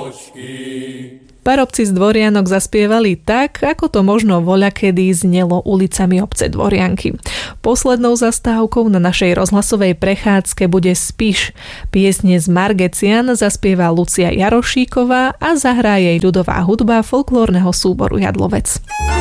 Parobci z Dvorianok zaspievali tak, ako to možno voľakedy znelo ulicami obce Dvorianky. Poslednou zastávkou na našej rozhlasovej prechádzke bude Spiš. Piesne z Margecian zaspieva Lucia Jarošíková a zahrá jej ľudová hudba folklórneho súboru Jadlovec.